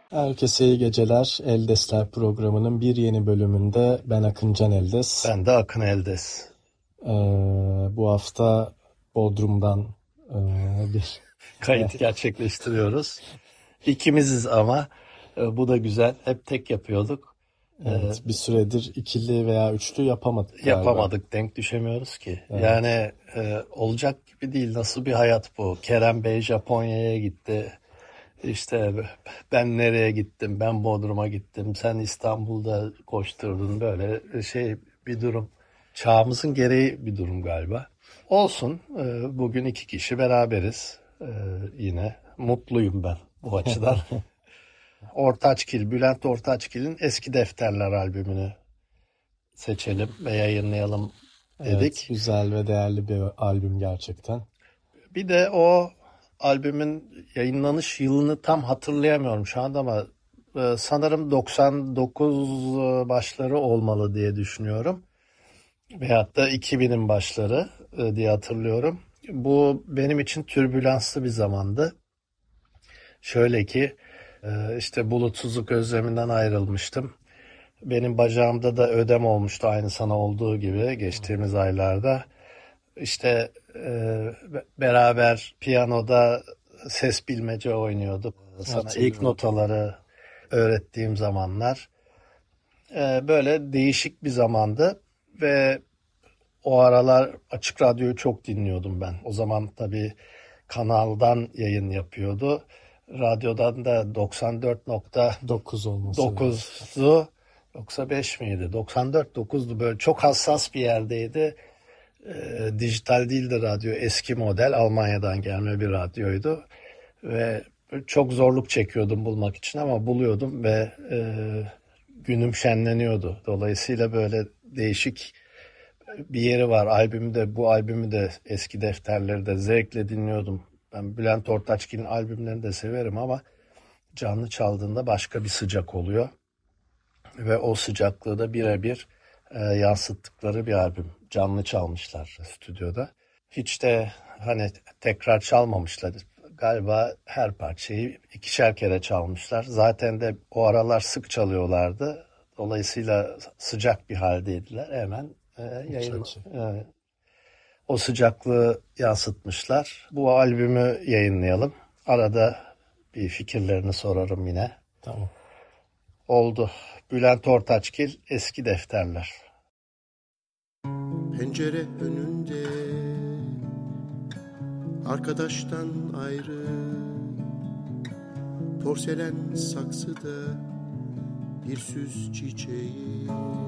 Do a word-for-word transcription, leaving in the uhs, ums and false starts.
Herkese iyi geceler. Eldesler programının bir yeni bölümünde ben Akıncan Eldes. Ben de Akın Eldes. Ee, bu hafta Bodrum'dan e, bir kayıt gerçekleştiriyoruz. İkimiziz ama e, bu da güzel. Hep tek yapıyorduk. Evet, bir süredir ikili veya üçlü yapamadık galiba. Yapamadık, denk düşemiyoruz ki. Evet. Yani e, olacak gibi değil. Nasıl bir hayat bu? Kerem Bey Japonya'ya gitti. İşte ben nereye gittim? Ben Bodrum'a gittim. Sen İstanbul'da koşturdun. Böyle şey bir durum. Çağımızın gereği bir durum galiba. Olsun. E, bugün iki kişi beraberiz. E, yine mutluyum ben bu açıdan. Ortaçgil, Bülent Ortaçgil'in Eski Defterler albümünü seçelim ve yayınlayalım dedik. Evet, güzel ve değerli bir albüm gerçekten. Bir de o albümün yayınlanış yılını tam hatırlayamıyorum şu anda ama sanırım doksan dokuz başları olmalı diye düşünüyorum. Veyahut da iki binin başları diye hatırlıyorum. Bu benim için türbülanslı bir zamandı. Şöyle ki işte bulutsuzluk özleminden ayrılmıştım. Benim bacağımda da ödem olmuştu aynı sana olduğu gibi geçtiğimiz aylarda. İşte e, beraber piyanoda ses bilmece oynuyorduk. Sana ilk notaları öğrettiğim zamanlar. E, böyle değişik bir zamandı ve o aralar Açık Radyo'yu çok dinliyordum ben. O zaman tabii kanaldan yayın yapıyordu. Radyodan da doksan dört nokta dokuz olması. dokuzu yoksa beş miydi? doksan dört dokuzdu, böyle çok hassas bir yerdeydi. E, dijital değildi radyo, eski model Almanya'dan gelme bir radyoydu ve çok zorluk çekiyordum bulmak için ama buluyordum ve e, günüm şenleniyordu. Dolayısıyla böyle değişik bir yeri var. Albümde, bu albümü de Eski Defterleri de zevkle dinliyordum. Ben Bülent Ortaçgil'in albümlerini de severim ama canlı çaldığında başka bir sıcak oluyor. Ve o sıcaklığı da birebir e, yansıttıkları bir albüm. Canlı çalmışlar stüdyoda. Hiç de hani tekrar çalmamışlar. Galiba her parçayı ikişer kere çalmışlar. Zaten de o aralar sık çalıyorlardı. Dolayısıyla sıcak bir haldeydiler. Hemen e, yayın, e, o sıcaklığı yansıtmışlar. Bu albümü yayınlayalım. Arada bir fikirlerini sorarım yine. Tamam. Oldu. Bülent Ortaçgil, Eski Defterler. Pencere önünde arkadaştan ayrı, porselen saksıda bir süs çiçeği.